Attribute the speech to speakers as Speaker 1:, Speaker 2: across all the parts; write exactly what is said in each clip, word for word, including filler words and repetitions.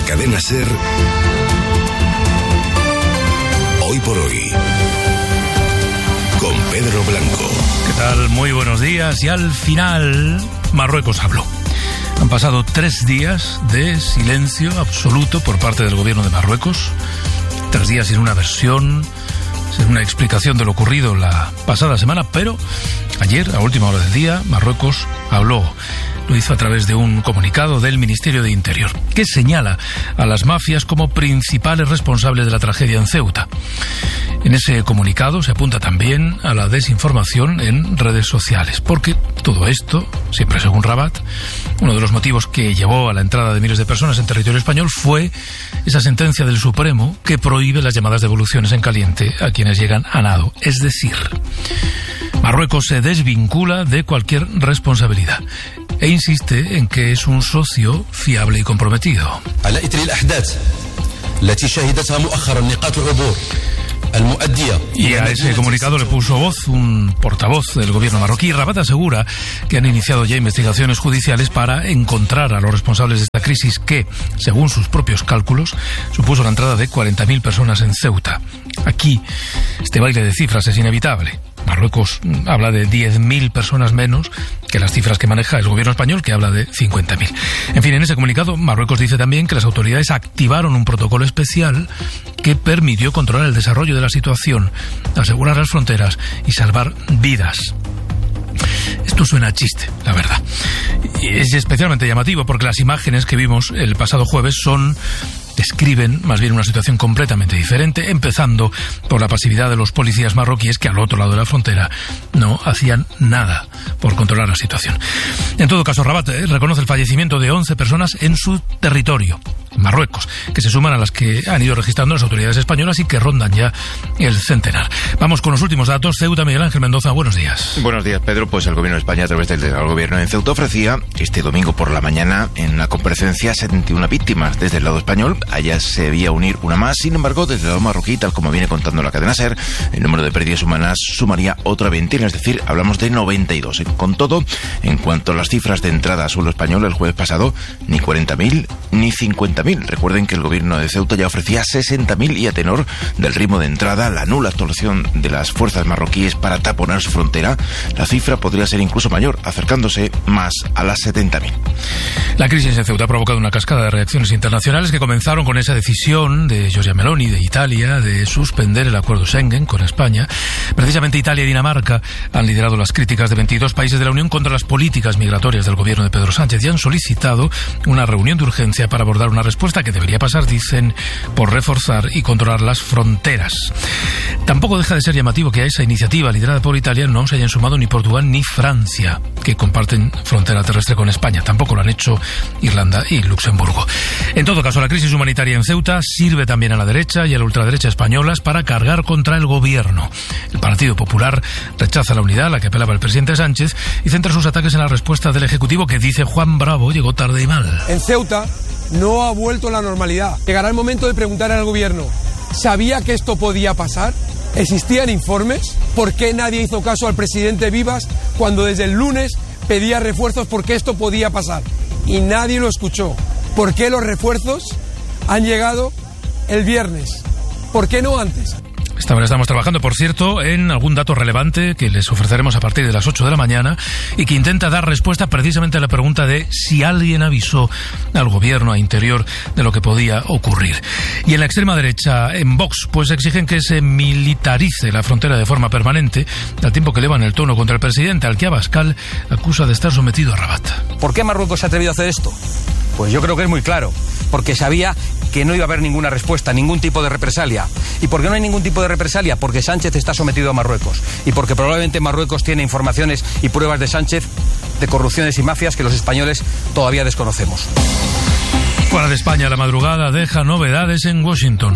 Speaker 1: cadena SER, Hoy por Hoy, con Pedro Blanco.
Speaker 2: ¿Qué tal? Muy buenos días. Y al final, Marruecos habló. Han pasado tres días de silencio absoluto por parte del gobierno de Marruecos. Tres días sin una versión, sin una explicación de lo ocurrido la pasada semana, pero ayer, a última hora del día, Marruecos habló. Lo hizo a través de un comunicado del Ministerio de Interior, que señala a las mafias como principales responsables de la tragedia en Ceuta. En ese comunicado se apunta también a la desinformación en redes sociales, porque todo esto, siempre según Rabat, uno de los motivos que llevó a la entrada de miles de personas en territorio español fue esa sentencia del Supremo que prohíbe las llamadas devoluciones en caliente a quienes llegan a nado. Es decir, Marruecos se desvincula de cualquier responsabilidad e insiste en que es un socio fiable y comprometido. Y a ese comunicado le puso voz un portavoz del gobierno marroquí. Rabat asegura que han iniciado ya investigaciones judiciales para encontrar a los responsables de esta crisis que, según sus propios cálculos, supuso la entrada de cuarenta mil personas en Ceuta. Aquí, este baile de cifras es inevitable. Marruecos habla de diez mil personas menos que las cifras que maneja el gobierno español, que habla de cincuenta mil. En fin, en ese comunicado, Marruecos dice también que las autoridades activaron un protocolo especial que permitió controlar el desarrollo de la situación, asegurar las fronteras y salvar vidas. Esto suena a chiste, la verdad. Y es especialmente llamativo porque las imágenes que vimos el pasado jueves son... describen más bien una situación completamente diferente, empezando por la pasividad de los policías marroquíes que al otro lado de la frontera no hacían nada por controlar la situación. En todo caso, Rabat eh, reconoce el fallecimiento de once personas en su territorio, Marruecos, que se suman a las que han ido registrando las autoridades españolas y que rondan ya el centenar. Vamos con los últimos datos. Ceuta, Miguel Ángel Mendoza, buenos días.
Speaker 3: Buenos días, Pedro. Pues el gobierno de España, a través del delegado del gobierno en Ceuta, ofrecía este domingo por la mañana en la comparecencia setenta y una víctimas. Desde el lado español, allá se debía unir una más. Sin embargo, desde el lado marroquí, tal como viene contando la cadena SER, el número de pérdidas humanas sumaría otra veintena, es decir, hablamos de noventa y dos. Con todo, en cuanto a las cifras de entrada a suelo español, el jueves pasado, ni cuarenta mil ni cincuenta mil. Recuerden que el gobierno de Ceuta ya ofrecía sesenta mil y a tenor del ritmo de entrada, la nula actuación de las fuerzas marroquíes para taponar su frontera, la cifra podría ser incluso mayor, acercándose más a las setenta mil.
Speaker 2: La crisis en Ceuta ha provocado una cascada de reacciones internacionales que comenzaron con esa decisión de Giorgia Meloni, de Italia, de suspender el acuerdo Schengen con España. Precisamente Italia y Dinamarca han liderado las críticas de veintidós países de la Unión contra las políticas migratorias del gobierno de Pedro Sánchez y han solicitado una reunión de urgencia para abordar una respuesta que debería pasar, dicen, por reforzar y controlar las fronteras. Tampoco deja de ser llamativo que a esa iniciativa liderada por Italia no se hayan sumado ni Portugal ni Francia, que comparten frontera terrestre con España. Tampoco lo han hecho Irlanda y Luxemburgo. En todo caso, la crisis humanitaria en Ceuta sirve también a la derecha y a la ultraderecha españolas para cargar contra el gobierno. El Partido Popular rechaza la unidad a la que apelaba el presidente Sánchez y centra sus ataques en la respuesta del Ejecutivo, que, dice Juan Bravo, llegó tarde y mal.
Speaker 4: En Ceuta no ha vuelto la normalidad. Llegará el momento de preguntar al gobierno, ¿sabía que esto podía pasar? ¿Existían informes? ¿Por qué nadie hizo caso al presidente Vivas cuando desde el lunes pedía refuerzos porque esto podía pasar? Y nadie lo escuchó. ¿Por qué los refuerzos han llegado el viernes? ¿Por qué no antes?
Speaker 2: Esta hora estamos trabajando, por cierto, en algún dato relevante que les ofreceremos a partir de las ocho de la mañana y que intenta dar respuesta precisamente a la pregunta de si alguien avisó al gobierno, a Interior, de lo que podía ocurrir. Y en la extrema derecha, en Vox, pues exigen que se militarice la frontera de forma permanente, al tiempo que elevan el tono contra el presidente, al que Abascal acusa de estar sometido a Rabat.
Speaker 5: ¿Por qué Marruecos se ha atrevido a hacer esto? Pues yo creo que es muy claro, porque sabía que no iba a haber ninguna respuesta, ningún tipo de represalia. ¿Y por qué no hay ningún tipo de represalia? Porque Sánchez está sometido a Marruecos y porque probablemente Marruecos tiene informaciones y pruebas de Sánchez de corrupciones y mafias que los españoles todavía desconocemos.
Speaker 2: Fuera de España, la madrugada deja novedades en Washington.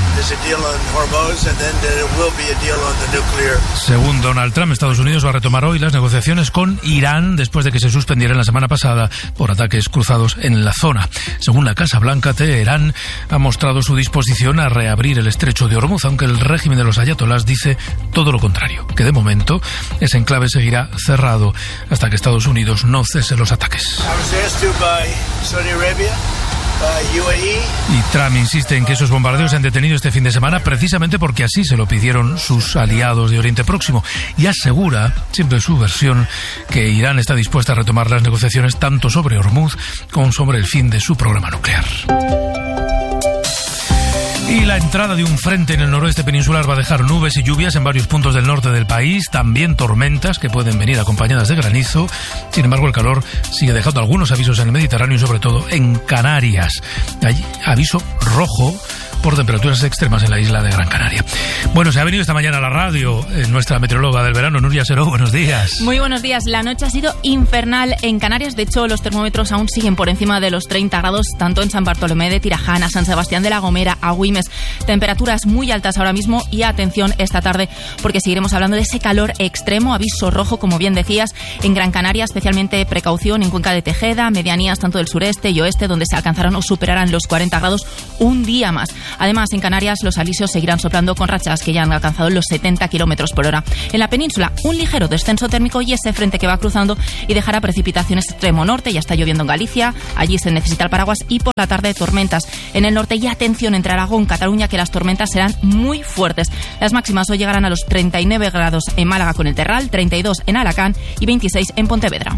Speaker 2: Según Donald Trump, Estados Unidos va a retomar hoy las negociaciones con Irán después de que se suspendieran la semana pasada por ataques cruzados en la zona. Según la Casa Blanca, Teherán ha mostrado su disposición a reabrir el estrecho de Hormuz, aunque el régimen de los ayatolás dice todo lo contrario, que de momento ese enclave seguirá cerrado hasta que Estados Unidos no cese los ataques. Y Trump insiste en que esos bombardeos se han detenido este fin de semana precisamente porque así se lo pidieron sus aliados de Oriente Próximo, y asegura, siempre en su versión, que Irán está dispuesta a retomar las negociaciones tanto sobre Hormuz como sobre el fin de su programa nuclear. Y la entrada de un frente en el noroeste peninsular va a dejar nubes y lluvias en varios puntos del norte del país, también tormentas que pueden venir acompañadas de granizo. Sin embargo, el calor sigue dejando algunos avisos en el Mediterráneo y sobre todo en Canarias. Hay aviso rojo por temperaturas extremas en la isla de Gran Canaria. Bueno, se ha venido esta mañana a la radio eh, nuestra meteoróloga del verano, Núria Seró. Buenos días.
Speaker 6: Muy buenos días. La noche ha sido infernal en Canarias. De hecho, los termómetros aún siguen por encima de los treinta grados, tanto en San Bartolomé de Tirajana, San Sebastián de la Gomera, Agüimes. Temperaturas muy altas ahora mismo y atención esta tarde porque seguiremos hablando de ese calor extremo. Aviso rojo, como bien decías, en Gran Canaria, especialmente precaución en Cuenca de Tejeda, medianías tanto del sureste y oeste, donde se alcanzarán o superarán los cuarenta grados un día más. Además, en Canarias los alisios seguirán soplando con rachas que ya han alcanzado los setenta kilómetros por hora. En la península, un ligero descenso térmico y ese frente que va cruzando y dejará precipitaciones extremo norte. Ya está lloviendo en Galicia, allí se necesita el paraguas, y por la tarde tormentas en el norte. Y atención, entre Aragón y Cataluña, que las tormentas serán muy fuertes. Las máximas hoy llegarán a los treinta y nueve grados en Málaga con el Terral, treinta y dos en Alacant y veintiséis en Pontevedra.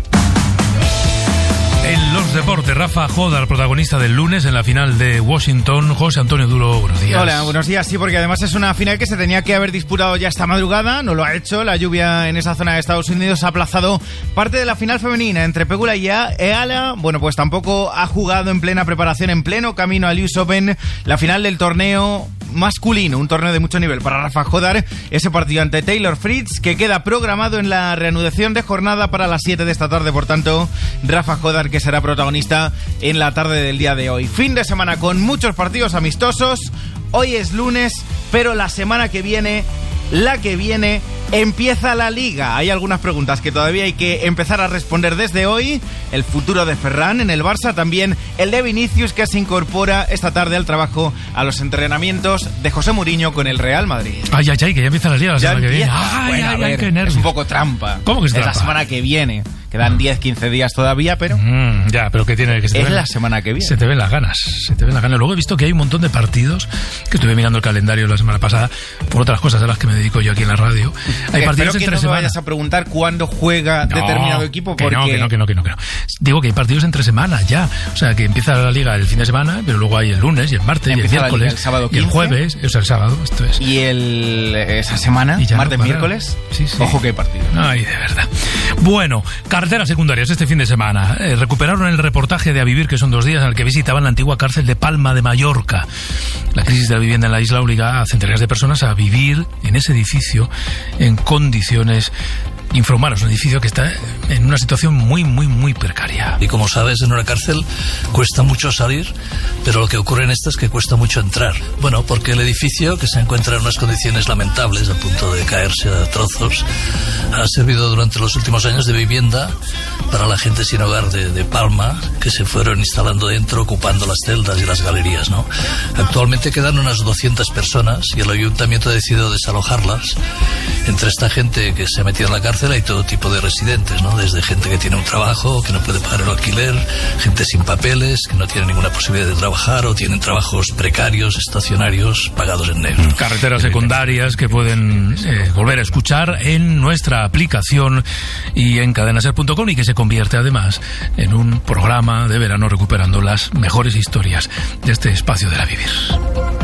Speaker 2: En los deportes, Rafa Jodar, protagonista del lunes en la final de Washington. José Antonio Duro, buenos días.
Speaker 7: Hola, buenos días. Sí, porque además es una final que se tenía que haber disputado ya esta madrugada. No lo ha hecho. La lluvia en esa zona de Estados Unidos ha aplazado parte de la final femenina entre Pegula y Eala. Bueno, pues tampoco ha jugado en plena preparación, en pleno camino al U S Open, la final del torneo masculino, un torneo de mucho nivel para Rafa Jodar, ese partido ante Taylor Fritz, que queda programado en la reanudación de jornada para las siete de esta tarde. Por tanto, Rafa Jodar, que será protagonista en la tarde del día de hoy. Fin de semana con muchos partidos amistosos. Hoy es lunes, pero la semana que viene, la que viene, empieza la Liga. Hay algunas preguntas que todavía hay que empezar a responder desde hoy. El futuro de Ferran en el Barça, también el de Vinicius, que se incorpora esta tarde al trabajo, a los entrenamientos de José Mourinho con el Real Madrid.
Speaker 2: Ay, ay, ay, que ya empieza la Liga la semana
Speaker 7: ya
Speaker 2: que viene.
Speaker 7: Ay,
Speaker 2: bueno,
Speaker 7: ay,
Speaker 2: a ver,
Speaker 7: qué nervios. Es un poco trampa.
Speaker 2: ¿Cómo que es trampa?
Speaker 7: Es la semana que viene. Quedan diez, quince días todavía, pero...
Speaker 2: Mm, ya, pero que tiene que ser.
Speaker 7: Es la semana que viene.
Speaker 2: Se te ven las ganas, se te ven las ganas. Luego he visto que hay un montón de partidos, que estuve mirando el calendario la semana pasada, por otras cosas a las que me dedico yo aquí en la radio. Hay partidos entre
Speaker 7: semana. No me vayas a preguntar cuándo juega no, determinado equipo, porque...
Speaker 2: Que no, que no, que no, que no, que no. Digo que hay partidos entre semana ya. O sea, que empieza la Liga el fin de semana, pero luego hay el lunes y el martes empieza y el miércoles.
Speaker 7: El sábado
Speaker 2: y el jueves, o sea, el sábado, esto es.
Speaker 7: Y el, esa semana, martes, no miércoles,
Speaker 2: sí, sí.
Speaker 7: Ojo que hay partido.
Speaker 2: Ay, de verdad. Bueno, carreteras secundarias este fin de semana. Eh, recuperaron el reportaje de A Vivir, que son dos días en el que visitaban la antigua cárcel de Palma de Mallorca. La crisis de la vivienda en la isla obliga a centenares de personas a vivir en ese edificio en condiciones infrahumanas, un edificio que está en una situación muy, muy, muy precaria.
Speaker 8: Y como sabes, en una cárcel cuesta mucho salir, pero lo que ocurre en esta es que cuesta mucho entrar. Bueno, porque el edificio, que se encuentra en unas condiciones lamentables, a punto de caerse a trozos, ha servido durante los últimos años de vivienda para la gente sin hogar de, de Palma, que se fueron instalando dentro, ocupando las celdas y las galerías, ¿no? Actualmente quedan unas doscientas personas y el ayuntamiento ha decidido desalojarlas. Entre esta gente que se ha metido en la cárcel hay todo tipo de residentes, ¿no? Desde gente que tiene un trabajo, que no puede pagar el alquiler, gente sin papeles, que no tiene ninguna posibilidad de trabajar o tienen trabajos precarios, estacionarios, pagados en negro.
Speaker 2: Carreteras secundarias que pueden eh, volver a escuchar en nuestra aplicación y en cadenaser punto com, y que se convierte además en un programa de verano recuperando las mejores historias de este espacio de la vivir.